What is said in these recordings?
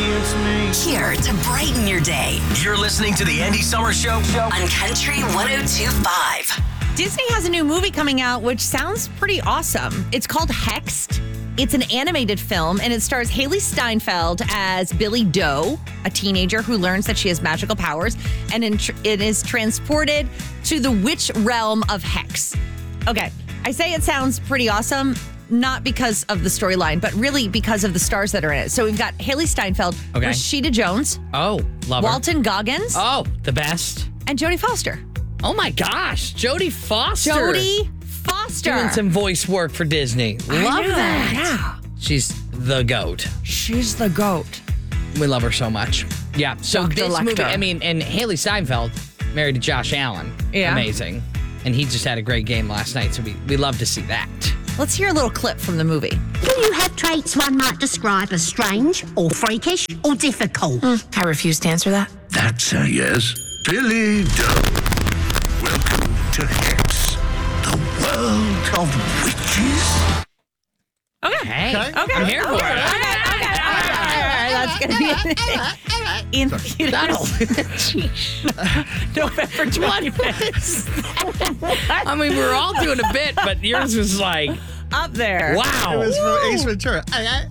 against me. Here to brighten your day You're listening to the Andy Summer Show on Country 102.5. Disney has a new movie coming out, which sounds pretty awesome. It's called Hexed. It's an animated film, and it stars Haley Steinfeld as Billy Doe, a teenager who learns that she has magical powers, and it is transported to the witch realm of Hex. Okay, I say it sounds pretty awesome, not because of the storyline, but really because of the stars that are in it. So we've got Haley Steinfeld, Rashida Jones, love her. Walton Goggins, The best. and Jodie Foster. Oh my gosh, Jodie Foster. Jodie Foster. Doing some voice work for Disney. Love that. Yeah. She's the GOAT. She's the GOAT. We love her so much. Yeah. So Dr. this movie, Lecter. and Haley Steinfeld married to Josh Allen. Yeah. Amazing. And he just had a great game last night, so we love to see that. Let's hear a little clip from the movie. Do you have traits one might describe as strange or freakish or difficult? I refuse to answer that. That's a yes. Billy Doe. Welcome to Hex, the world of witches. Okay. Hey, Okay. I'm here for it. Okay. That's going to be in theaters. November 25th. I mean, we're all doing a bit, but yours was like, Up there. wow. It was from Ace Ventura.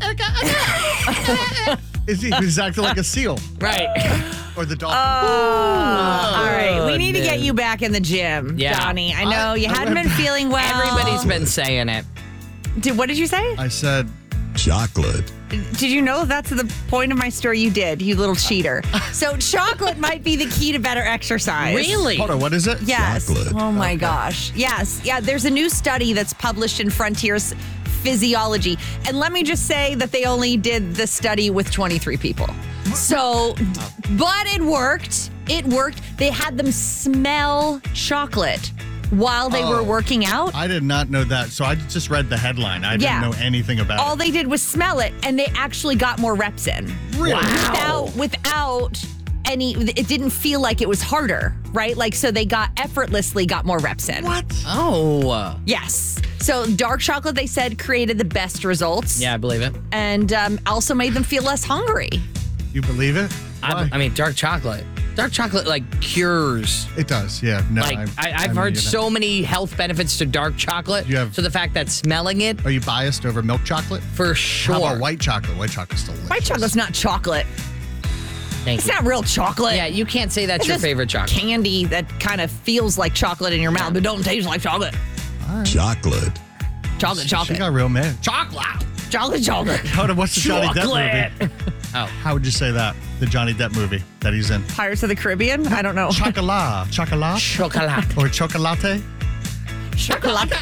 He's acting like a seal. Right. Or the dolphin. All right. We need to get man. you back in the gym, Yeah. Donnie. I know you hadn't been feeling well. Everybody's been saying it. What did you say? I said, Chocolate. Did you know that's the point of my story? You did, you little cheater. So chocolate might be the key to better exercise. Really? hold on, what is it? Yes. Chocolate. Oh my gosh. Yes. Yeah. There's a new study that's published in Frontiers Physiology. And let me just say that they only did the study with 23 people. So, but it worked. It worked. They had them smell chocolate while they were working out. I did not know that. So I just read the headline. I didn't know anything about All it. they did was smell it, and they actually got more reps in. Really? Without any, it didn't feel like it was harder, right? Like, so they effortlessly got more reps in. What? Oh. Yes. So dark chocolate, they said, created the best results. Yeah, I believe it. And also made them feel less hungry. You believe it? Why? I mean, dark chocolate. Dark chocolate, like, cures. It does, yeah. No, Like, I've heard so many health benefits to dark chocolate. So the fact that smelling it, Are you biased over milk chocolate? for sure. How about white chocolate? White chocolate's delicious. White chocolate's not chocolate. Thank It's you. not real chocolate. Yeah, you can't say that's It's your just favorite chocolate. Candy that kind of feels like chocolate in your mouth, but don't taste like chocolate. Chocolate. Chocolate, She chocolate. got real mad. Chocolate. Chocolate, chocolate. Hold on, what's the Johnny Chocolate. Depp movie? Oh. How would you say that? The Johnny Depp movie that he's in. Pirates of the Caribbean? I don't know. Chocolat. Chocolat? Chocolate. Or chocolate? Chocolate.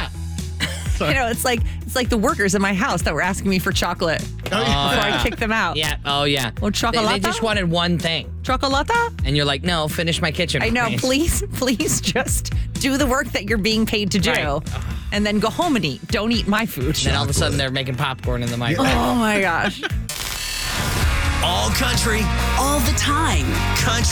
You know, it's like the workers in my house that were asking me for chocolate before I kicked them out. Yeah. Oh, yeah. Well, They chocolate. just wanted one thing. Chocolata? And you're like, no, finish my kitchen. I know. please. Please just do the work that you're being paid to do. Right. And then go home and eat. Don't eat my food. Then all of a sudden they're making popcorn in the microwave. Oh my gosh. all country, all the time. Country